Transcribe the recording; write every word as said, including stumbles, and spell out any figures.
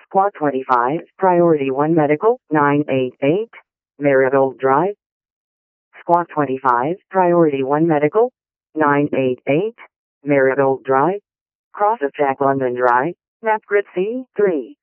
Squawk twenty-five, Priority one Medical, nine eight eight, Marigold Drive. Squawk twenty-five, Priority one Medical, nine eight eight, Marigold Drive. Cross of Jack London Drive, Napgrit C three.